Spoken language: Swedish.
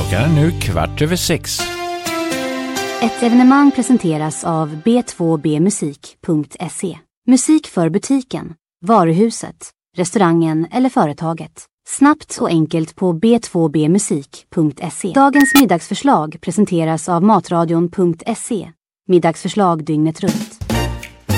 Klockan är nu 6:15. Ett evenemang presenteras av b2bmusik.se. Musik för butiken, varuhuset, restaurangen eller företaget. Snabbt och enkelt på b2bmusik.se. Dagens middagsförslag presenteras av matradion.se. Middagsförslag dygnet runt.